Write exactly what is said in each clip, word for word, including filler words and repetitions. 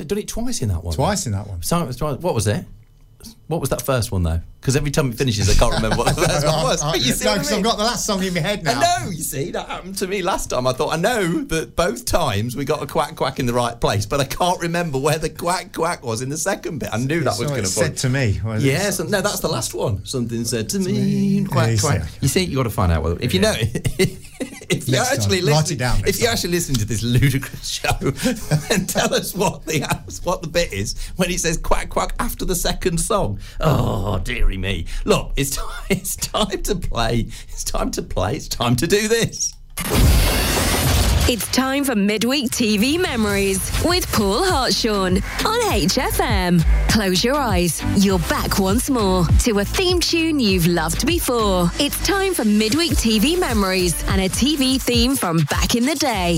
So done it twice in that one. Twice in that one. So, what was it? What was that first one, though? Because every time it finishes, I can't remember what the first one was. But you see no, what I because mean? I've got the last song in my head now. I know, you see, that happened to me last time. I thought, I know that both times we got a quack quack in the right place, but I can't remember where the quack quack was in the second bit. I knew that was going to said to me. Yeah, so, no, that's the last one. Something said to me, quack Yeah, quack. see. You see, you got to find out what. If you know, if you Next actually time. Write listen, it down if next you time. actually listen to this ludicrous show, and tell us what the what the bit is when it says quack quack after the second song. Oh, dearie me! Look, it's time. It's time to play. It's time to play. It's time to do this. It's time for Midweek T V Memories with Paul Hartshorn on H F M. Close your eyes. You're back once more to a theme tune you've loved before. It's time for Midweek T V Memories and a T V theme from back in the day.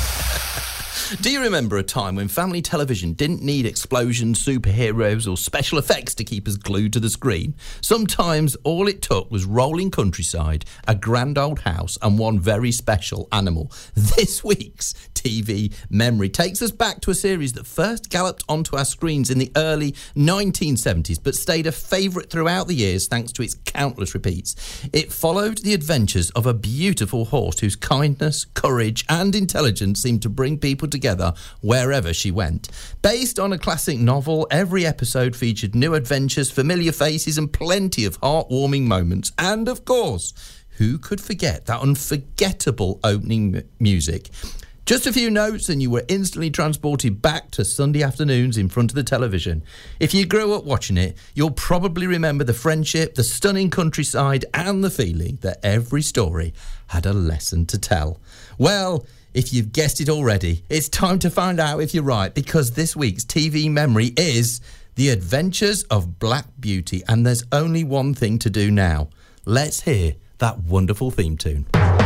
Do you remember a time when family television didn't need explosions, superheroes or special effects to keep us glued to the screen? Sometimes all it took was rolling countryside, a grand old house and one very special animal. This week's T V memory takes us back to a series that first galloped onto our screens in the early nineteen seventies but stayed a favourite throughout the years thanks to its countless repeats. It followed the adventures of a beautiful horse whose kindness, courage and intelligence seemed to bring people together wherever she went. Based on a classic novel, every episode featured new adventures, familiar faces and plenty of heartwarming moments. And of course, who could forget that unforgettable opening m- music? Just a few notes and you were instantly transported back to Sunday afternoons in front of the television. If you grew up watching it, you'll probably remember the friendship, the stunning countryside and the feeling that every story had a lesson to tell. Well, if you've guessed it already, it's time to find out if you're right, because this week's T V memory is The Adventures of Black Beauty, and there's only one thing to do now. Let's hear that wonderful theme tune.